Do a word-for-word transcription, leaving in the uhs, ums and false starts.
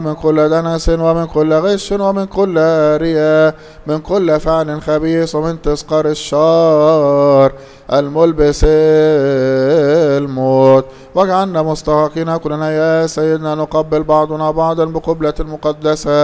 من كل دنس ومن كل غش ومن كل رياء، من كل فعل خبيث، ومن تسقر الشر الملبس الموت. واجعلنا مستحقين كلنا يا سيدنا نقبل بعضنا بعضا بقبلة المقدسة